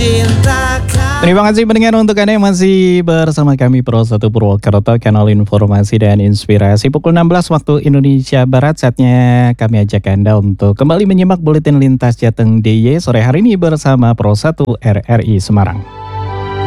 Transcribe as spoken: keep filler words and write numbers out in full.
Terima kasih pendengar untuk Anda yang masih bersama kami Pro satu Purwokerto, kanal informasi dan inspirasi. Pukul enam belas waktu Indonesia Barat, saatnya kami ajak Anda untuk kembali menyimak Buletin Lintas Jateng D I Y sore hari ini bersama Pro satu R R I Semarang.